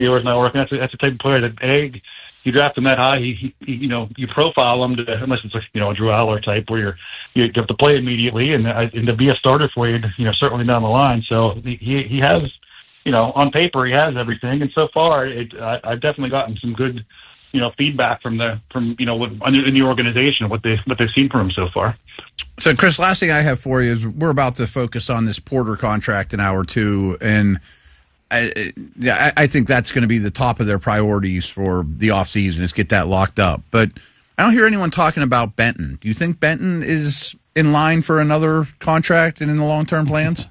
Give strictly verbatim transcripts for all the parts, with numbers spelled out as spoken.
Steelers not working. That's a, that's a type of player that A, you draft him that high, he, he you know you profile him to, unless it's like you know a Drew Aller type where you're you have to play immediately and, and to be a starter for you, you know certainly down the line. So he he has, you know on paper he has everything, and so far it, I, I've definitely gotten some good you know feedback from the from you know what, in the organization what they what they've seen from him so far. So Chris, last thing I have for you is we're about to focus on this Porter contract in hour two, and I, yeah, I think that's going to be the top of their priorities for the offseason is get that locked up. But I don't hear anyone talking about Benton. Do you think Benton is in line for another contract and in the long-term plans?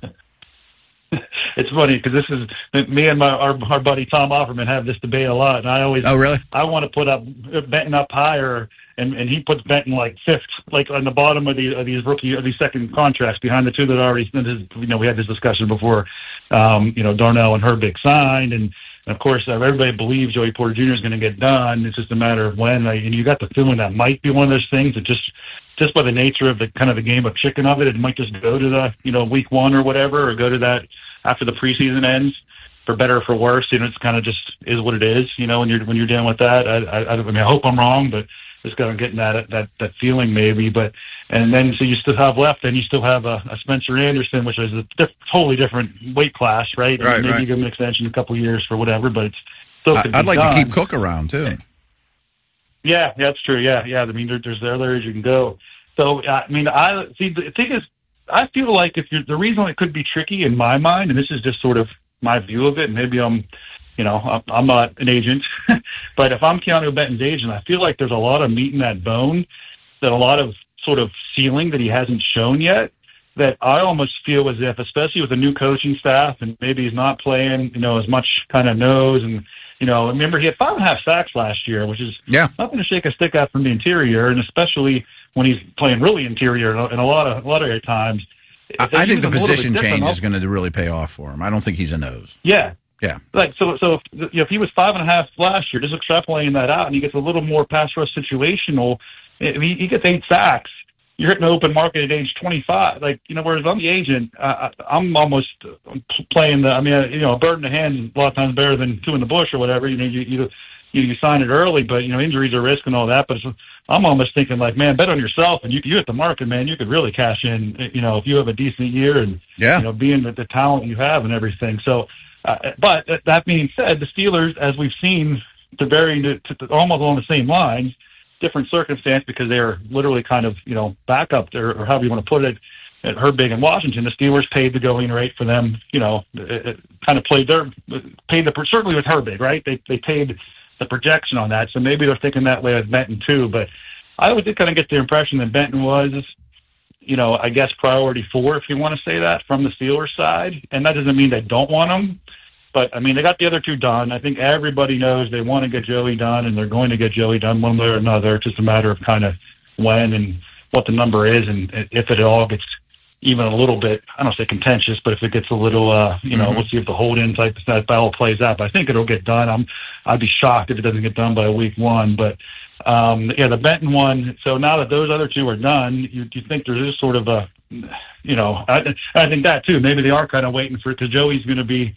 It's funny because this is me and my our, our buddy Tom Offerman have this debate a lot, and I always oh really I want to put up Benton up higher, and, and he puts Benton like fifth, like on the bottom of these of these rookie of these second contracts behind the two that already you know we had this discussion before. Um, you know, Darnell and Herbig signed, and, and of course, uh, everybody believes Joey Porter Junior is going to get done. It's just a matter of when. Uh, and you got the feeling that might be one of those things that just, just by the nature of the kind of the game of chicken of it, it might just go to the, you know, week one or whatever, or go to that after the preseason ends, for better or for worse. You know, it's kind of just is what it is. You know, when you're when you're dealing with that, I, I, I mean, I hope I'm wrong, but just kind of getting that that that feeling maybe, but. And then, so you still have left, and you still have a, a Spencer Anderson, which is a diff- totally different weight class, right? Right, and maybe right. you give him an extension a couple of years for whatever, but it's still. I, I'd like done. to keep Cook around too. Yeah, yeah, that's true. Yeah, yeah. I mean, there, there's other areas you can go. So, I mean, I see. The thing is, I feel like if you're the reason it could be tricky in my mind, and this is just sort of my view of it, and maybe I'm, you know, I'm, I'm not an agent, but if I'm Keanu Benton's agent, I feel like there's a lot of meat in that bone, that a lot of sort of ceiling that he hasn't shown yet, that I almost feel as if, especially with a new coaching staff, and maybe he's not playing, you know, as much kind of nose. And, you know, remember he had five and a half sacks last year, which is yeah. nothing to shake a stick at from the interior. And especially when he's playing really interior in a lot of, a lot of times. I, I think the position change is going to really pay off for him. I don't think he's a nose. Yeah. Yeah. Like, so, so if, you know, if he was five and a half last year, just extrapolating that out, and he gets a little more pass rush situational, he, he gets eight sacks. You're hitting the open market at age twenty-five. Like, you know, whereas I'm the agent, uh, I'm almost playing the, I mean, you know, a bird in the hand is a lot of times better than two in the bush or whatever. You know, you, you, you, you sign it early, but, you know, injuries are risk and all that. But it's, I'm almost thinking like, man, bet on yourself. And you, you hit the market, man, you could really cash in, you know, if you have a decent year and, yeah. you know, being the, the talent you have and everything. So, uh, but that being said, the Steelers, as we've seen, to varying to, to, to almost along the same lines, different circumstance because they're literally kind of, you know, back up there, or however you want to put it, at Herbig in Washington. The Steelers paid the going rate for them, you know, it, it kind of played their, paid the, certainly with Herbig, right? They they paid the projection on that. So maybe they're thinking that way with Benton too. But I would kind of get the impression that Benton was, you know, I guess priority four, if you want to say that, from the Steelers side. And that doesn't mean they don't want him. But, I mean, they got the other two done. I think everybody knows they want to get Joey done, and they're going to get Joey done one way or another. It's just a matter of kind of when and what the number is, and if it all gets even a little bit, I don't say contentious, but if it gets a little, uh, you know, mm-hmm. we'll see if the hold-in type of that battle plays out. But I think it'll get done. I'm, I'd be shocked if it doesn't get done by week one. But, um, yeah, the Benton one, so now that those other two are done, you, you think there is sort of a, you know, I, I think that, too. Maybe they are kind of waiting for it, because Joey's going to be,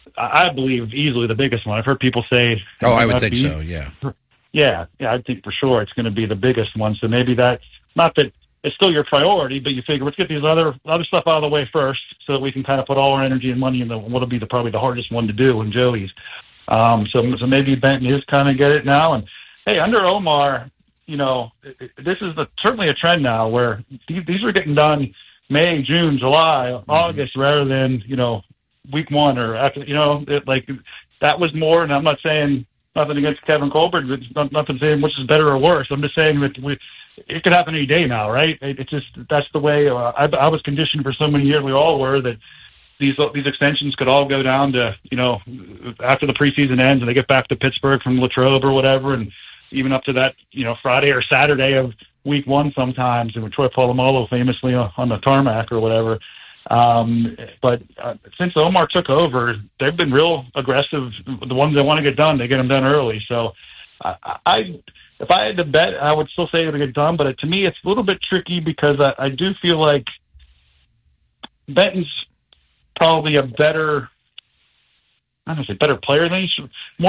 I believe, easily the biggest one. I've heard people say. Oh, I would think be, so, yeah. Yeah, yeah, I think for sure it's going to be the biggest one. So maybe that's, not that it's still your priority, but you figure let's get these other other stuff out of the way first so that we can kind of put all our energy and money into what'll be the, probably the hardest one to do in Joey's. Um, so, so maybe Benton is kind of get it now. And, hey, under Omar, you know, this is the, certainly a trend now where these, these are getting done May, June, July, mm-hmm. August, rather than, you know, week one or after, you know, it, like that was more, and I'm not saying nothing against Kevin Colbert, it's not, nothing saying which is better or worse. I'm just saying that we, it could happen any day now, right? It, it's just, that's the way uh, I, I was conditioned for so many years, we all were, that these these extensions could all go down to, you know, after the preseason ends and they get back to Pittsburgh from Latrobe or whatever, and even up to that, you know, Friday or Saturday of week one sometimes, and with Troy Polamalu famously on the tarmac or whatever. Um, but uh, since Omar took over, they've been real aggressive. The ones that want to get done, they get them done early. So I, I if I had to bet, I would still say it'll get done. But to me, it's a little bit tricky because I, I do feel like – Benton's – probably a better, I don't say better player than he's more